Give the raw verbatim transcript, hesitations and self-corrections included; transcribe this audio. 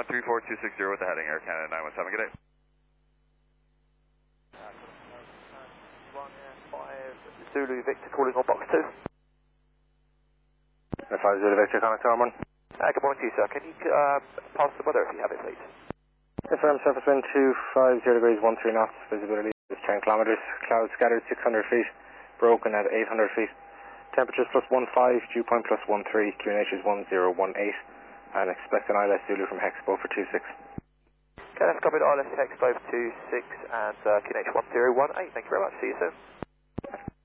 three four two six zero with the heading Air Canada nine one seven, good day. Zulu Victor calling on box two. five Zulu Victor, connect to one. Uh, good morning to you, sir. Can you uh, pass the weather if you have it, please? Confirm surface wind two five zero degrees, one three knots, visibility is ten kilometers, clouds scattered six hundred feet, broken at eight hundred feet, temperatures plus one five, dew point plus one three, Q N H is one zero one eight, and expect an I L S Zulu from Hexpo for two six. Okay, that's covered I L S Hexpo two six and uh, Q N H one zero one eight. Thank you very much. See you soon.